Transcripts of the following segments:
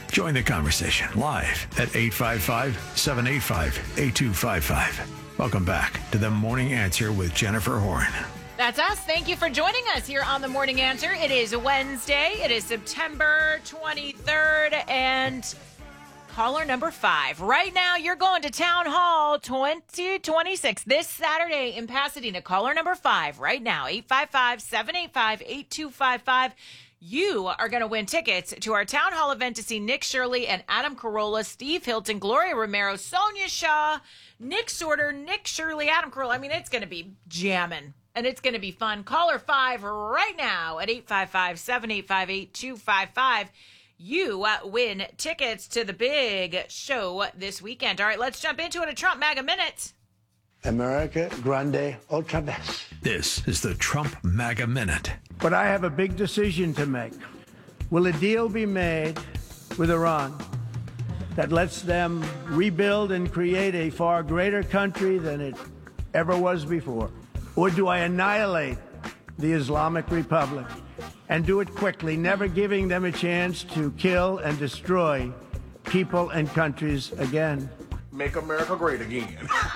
Join the conversation live at 855-785-8255. Welcome back to The Morning Answer with Jennifer Horn. That's us. Thank you for joining us here on The Morning Answer. It is Wednesday. It is September 23rd, and caller number 5. Right now, you're going to Town Hall 2026 this Saturday in Pasadena. Caller number 5 right now, 855-785-8255. You are going to win tickets to our Town Hall event to see Nick Shirley and Adam Carolla, Steve Hilton, Gloria Romero, Sonia Shaw, Nick Sorter, Nick Shirley, Adam Carolla. I mean, it's going to be jamming. And it's going to be fun. Caller 5 right now at 855-785-8255. You win tickets to the big show this weekend. All right, let's jump into it. A Trump MAGA Minute. America Grande Otra Vez. This is the Trump MAGA Minute. But I have a big decision to make. Will a deal be made with Iran that lets them rebuild and create a far greater country than it ever was before? Or do I annihilate the Islamic Republic and do it quickly, never giving them a chance to kill and destroy people and countries again? Make America great again.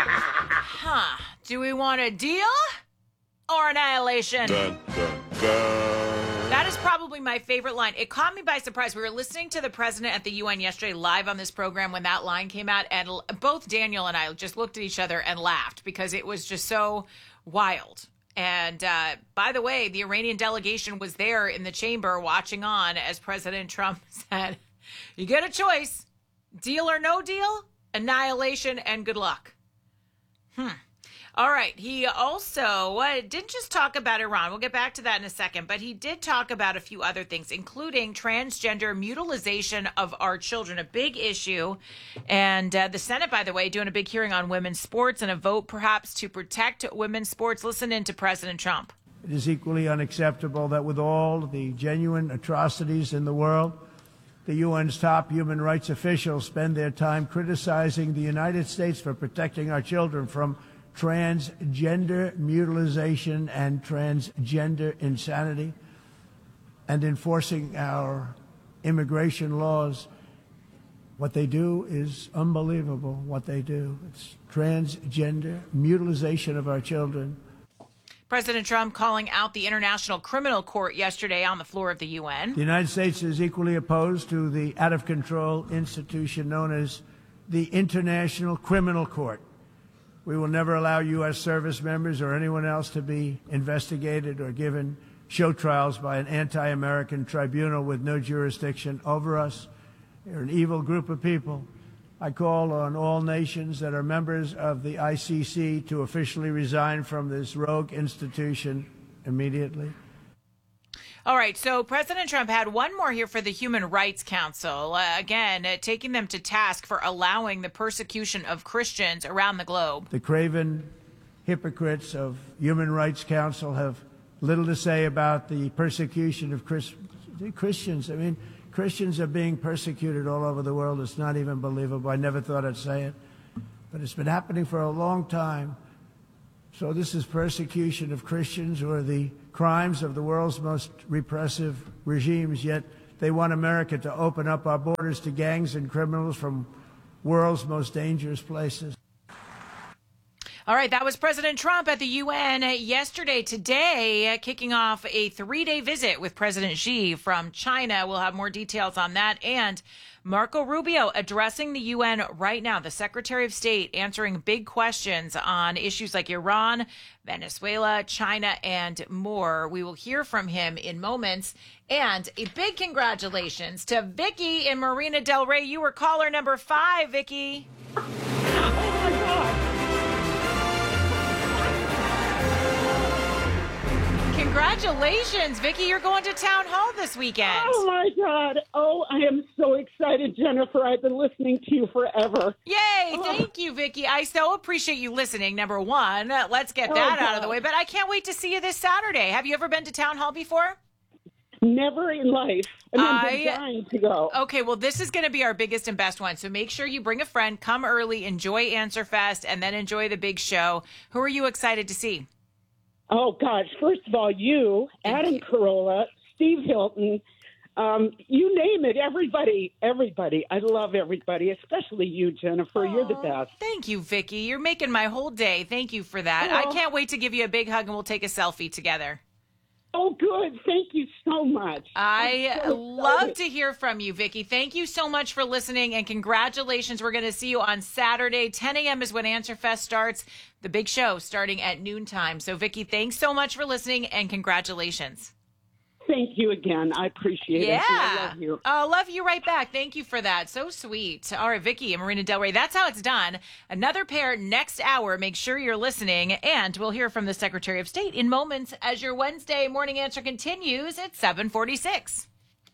Do we want a deal or annihilation? Dun, dun, dun. That is probably my favorite line. It caught me by surprise. We were listening to the president at the UN yesterday live on this program when that line came out, and both Daniel and I just looked at each other and laughed because it was just so wild. And by the way, the Iranian delegation was there in the chamber watching on as President Trump said, you get a choice, deal or no deal, annihilation and good luck. All right. He also didn't just talk about Iran. We'll get back to that in a second. But he did talk about a few other things, including transgender mutilization of our children, a big issue. And the Senate, by the way, doing a big hearing on women's sports and a vote perhaps to protect women's sports. Listen in to President Trump. It is equally unacceptable that with all the genuine atrocities in the world, the UN's top human rights officials spend their time criticizing the United States for protecting our children from transgender mutilization and transgender insanity and enforcing our immigration laws. What they do is unbelievable, what they do. It's transgender mutilization of our children. President Trump calling out the International Criminal Court yesterday on the floor of the UN. The United States is equally opposed to the out-of-control institution known as the International Criminal Court. We will never allow U.S. service members or anyone else to be investigated or given show trials by an anti-American tribunal with no jurisdiction over us. They're an evil group of people. I call on all nations that are members of the ICC to officially resign from this rogue institution immediately. All right, so President Trump had one more here for the Human Rights Council, again, taking them to task for allowing the persecution of Christians around the globe. The craven hypocrites of Human Rights Council have little to say about the persecution of Christians. I mean, Christians are being persecuted all over the world. It's not even believable. I never thought I'd say it, but it's been happening for a long time. So this is persecution of Christians who are the crimes of the world's most repressive regimes, yet they want America to open up our borders to gangs and criminals from world's most dangerous places. All right, that was President Trump at the UN yesterday. Today, kicking off a 3-day visit with President Xi from China. We'll have more details on that. And Marco Rubio addressing the UN right now, the Secretary of State answering big questions on issues like Iran, Venezuela, China, and more. We will hear from him in moments. And a big congratulations to Vicky in Marina Del Rey. You were caller number 5, Vicky. Oh, my God. Congratulations, Vicky. You're going to Town Hall this weekend. Oh, my God. Oh, I am so excited, Jennifer. I've been listening to you forever. Yay. Thank you, Vicky. I so appreciate you listening, number one. Let's get that out of the way. But I can't wait to see you this Saturday. Have you ever been to Town Hall before? Never in life. And I'm dying to go. Okay, well, this is going to be our biggest and best one. So make sure you bring a friend, come early, enjoy Answer Fest, and then enjoy the big show. Who are you excited to see? Oh, gosh. First of all, you, Adam Carolla, Steve Hilton, You name it, everybody. I love everybody, especially you, Jennifer. You're the best. Thank you, Vicky. You're making my whole day. Thank you for that. I can't wait to give you a big hug and we'll take a selfie together. Oh, good. Thank you so much. I love to hear from you, Vicky. Thank you so much for listening, and congratulations. We're going to see you on Saturday. 10 a.m. is when Answer Fest starts, the big show starting at noontime. So, Vicky, thanks so much for listening, and congratulations. Thank you again. I appreciate it. I love you. I love you right back. Thank you for that. So sweet. All right, Vicky and Marina Del Rey. That's how it's done. Another pair next hour. Make sure you're listening. And we'll hear from the Secretary of State in moments as your Wednesday morning answer continues at 7:46.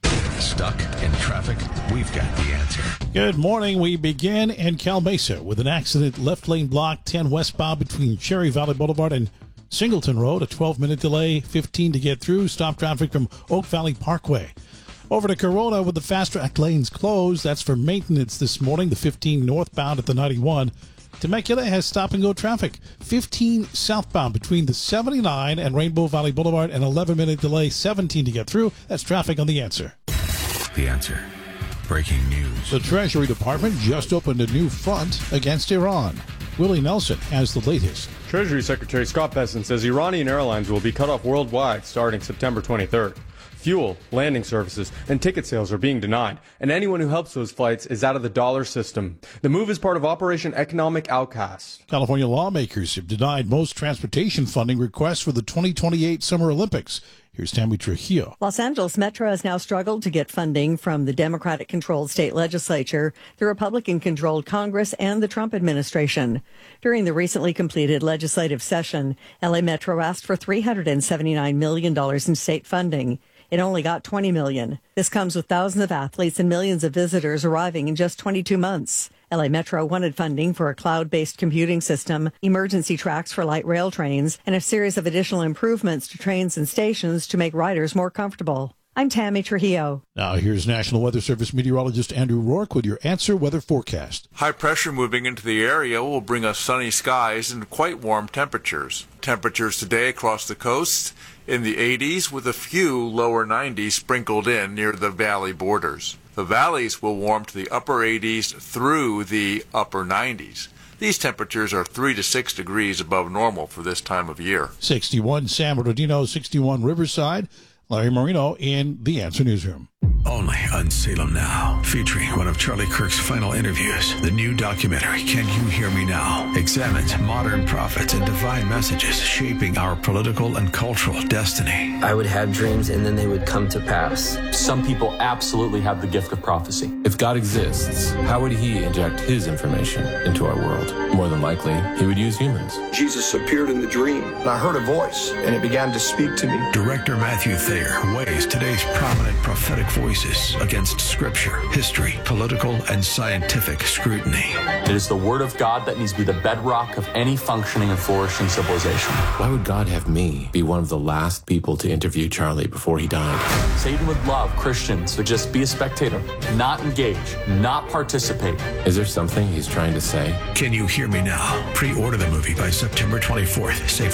Stuck in traffic? We've got the answer. Good morning. We begin in Cal Mesa with an accident. Left lane block 10 westbound between Cherry Valley Boulevard and Singleton Road, a 12-minute delay, 15 to get through. Stop traffic from Oak Valley Parkway. Over to Corona with the fast track lanes closed. That's for maintenance this morning. The 15 northbound at the 91. Temecula has stop-and-go traffic. 15 southbound between the 79 and Rainbow Valley Boulevard, an 11-minute delay, 17 to get through. That's traffic on The Answer. The Answer. Breaking news. The Treasury Department just opened a new front against Iran. Willie Nelson has the latest. Treasury Secretary Scott Bessent says Iranian airlines will be cut off worldwide starting September 23rd. Fuel, landing services, and ticket sales are being denied, and anyone who helps those flights is out of the dollar system. The move is part of Operation Economic Outcast. California lawmakers have denied most transportation funding requests for the 2028 Summer Olympics. Here's Tammy Trujillo. Los Angeles Metro has now struggled to get funding from the Democratic-controlled state legislature, the Republican-controlled Congress, and the Trump administration. During the recently completed legislative session, LA Metro asked for $379 million in state funding. It only got $20 million. This comes with thousands of athletes and millions of visitors arriving in just 22 months. LA Metro wanted funding for a cloud-based computing system, emergency tracks for light rail trains, and a series of additional improvements to trains and stations to make riders more comfortable. I'm Tammy Trujillo. Now here's National Weather Service meteorologist Andrew Rourke with your Answer weather forecast. High pressure moving into the area will bring us sunny skies and quite warm temperatures. Temperatures today across the coast in the 80s with a few lower 90s sprinkled in near the valley borders. The valleys will warm to the upper 80s through the upper 90s. These temperatures are 3 to 6 degrees above normal for this time of year. 61 San Bernardino, 61 Riverside. Larry Marino in The Answer Newsroom. Only on Salem Now, featuring one of Charlie Kirk's final interviews. The new documentary, Can You Hear Me Now?, examines modern prophets and divine messages shaping our political and cultural destiny. I would have dreams and then they would come to pass. Some people absolutely have the gift of prophecy. If God exists, how would he inject his information into our world? More than likely, he would use humans. Jesus appeared in the dream, and I heard a voice, and it began to speak to me. Director Matthew Thayer weighs today's prominent prophetic voices against scripture, history, political, and scientific scrutiny. It is the word of God that needs to be the bedrock of any functioning and flourishing civilization. Why would God have me be one of the last people to interview Charlie before he died? Satan would love Christians to just be a spectator, not engage, not participate. Is there something he's trying to say? Can You Hear Me Now? Pre-order the movie by September 24th. Save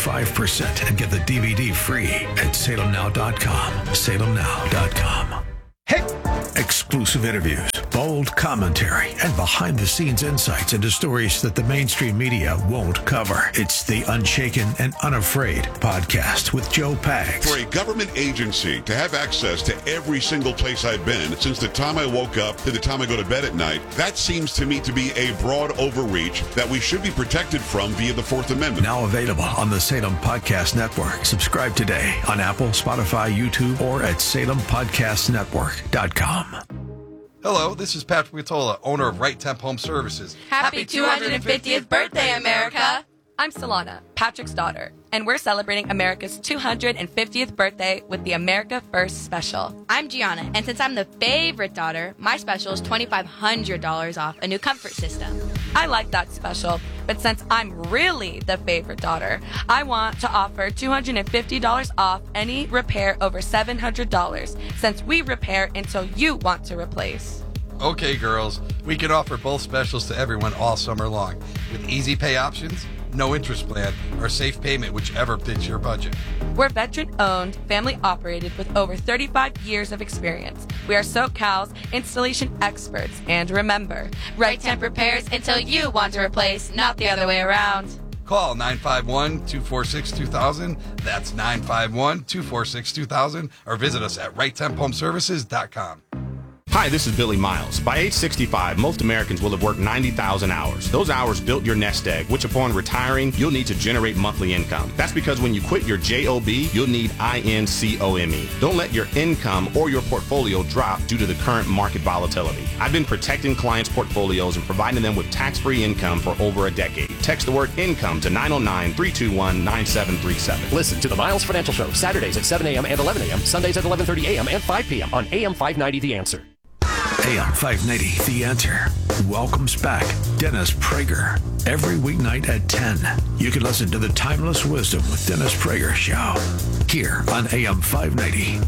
25% and get the DVD free at salemnow.com. salemnow.com. Hey! Exclusive interviews, bold commentary, and behind-the-scenes insights into stories that the mainstream media won't cover. It's the Unshaken and Unafraid podcast with Joe Pags. For a government agency to have access to every single place I've been since the time I woke up to the time I go to bed at night, that seems to me to be a broad overreach that we should be protected from via the Fourth Amendment. Now available on the Salem Podcast Network. Subscribe today on Apple, Spotify, YouTube, or at SalemPodcastNetwork.com. Hello, this is Patrick Vitola, owner of Right Temp Home Services. Happy 250th birthday, America! I'm Solana, Patrick's daughter, and we're celebrating America's 250th birthday with the America First special. I'm Gianna, and since I'm the favorite daughter, my special is $2,500 off a new comfort system. I like that special, but since I'm really the favorite daughter, I want to offer $250 off any repair over $700, since we repair until you want to replace. Okay, girls, we can offer both specials to everyone all summer long with easy pay options, no interest plan, or safe payment, whichever fits your budget. We're veteran-owned, family-operated with over 35 years of experience. We are SoCal's installation experts. And remember, Right Temp repairs until you want to replace, not the other way around. Call 951-246-2000. That's 951-246-2000. Or visit us at RightTempHomeservices.com. Hi, this is Billy Miles. By age 65, most Americans will have worked 90,000 hours. Those hours built your nest egg, which upon retiring, you'll need to generate monthly income. That's because when you quit your JOB, you'll need INCOME. Don't let your income or your portfolio drop due to the current market volatility. I've been protecting clients' portfolios and providing them with tax-free income for over a decade. Text the word income to 909-321-9737. Listen to the Miles Financial Show, Saturdays at 7 a.m. and 11 a.m., Sundays at 11:30 a.m. and 5 p.m. on AM 590 The Answer. AM 590, The Answer, welcomes back Dennis Prager. Every weeknight at 10, you can listen to the Timeless Wisdom with Dennis Prager show here on AM 590.